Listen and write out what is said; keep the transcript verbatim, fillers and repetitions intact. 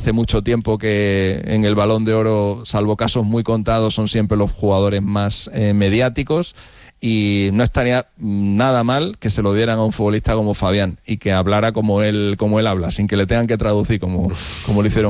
hace mucho tiempo que en el Balón de Oro, salvo casos muy contados, son siempre los jugadores más eh, mediáticos. Y no estaría nada mal que se lo dieran a un futbolista como Fabián y que hablara como él, como él habla, sin que le tengan que traducir como, como lo hicieron